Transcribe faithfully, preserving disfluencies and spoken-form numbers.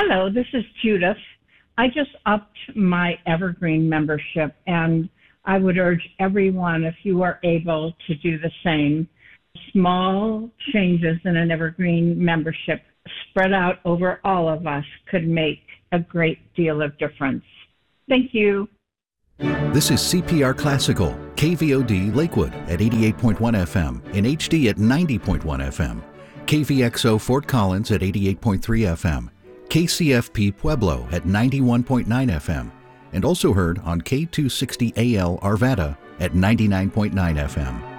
Hello, this is Judith. I just upped my Evergreen membership, and I would urge everyone, if you are able, to do the same. Small changes in an Evergreen membership spread out over all of us could make a great deal of difference. Thank you. This is C P R Classical, K V O D Lakewood at eighty-eight point one F M, in H D at ninety point one F M, K V X O Fort Collins at eighty-eight point three F M, K C F P Pueblo at ninety-one point nine F M, and also heard on K two sixty A L Arvada at ninety-nine point nine F M.